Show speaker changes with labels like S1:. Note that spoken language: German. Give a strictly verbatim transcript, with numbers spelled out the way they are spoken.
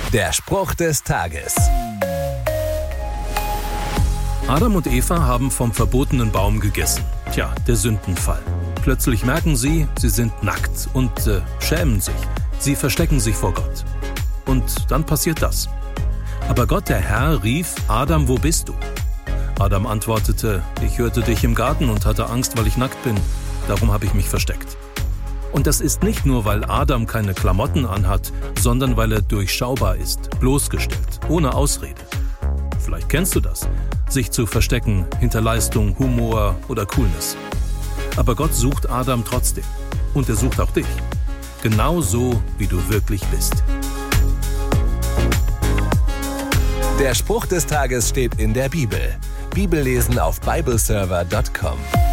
S1: Der Spruch des Tages.
S2: Adam und Eva haben vom verbotenen Baum gegessen. Tja, der Sündenfall. Plötzlich merken sie, sie sind nackt und äh, schämen sich. Sie verstecken sich vor Gott. Und dann passiert das. Aber Gott, der Herr, rief: Adam, wo bist du? Adam antwortete: Ich hörte dich im Garten und hatte Angst, weil ich nackt bin. Darum habe ich mich versteckt. Und das ist nicht nur, weil Adam keine Klamotten anhat, sondern weil er durchschaubar ist, bloßgestellt, ohne Ausrede. Vielleicht kennst du das, sich zu verstecken hinter Leistung, Humor oder Coolness. Aber Gott sucht Adam trotzdem. Und er sucht auch dich. Genau so, wie du wirklich bist.
S1: Der Spruch des Tages steht in der Bibel. Bibellesen auf bibleserver punkt com.